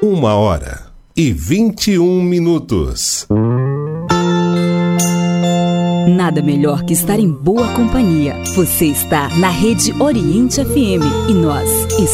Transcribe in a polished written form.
1h21. Nada melhor que estar em boa companhia. Você está na Rede Oriente FM e nós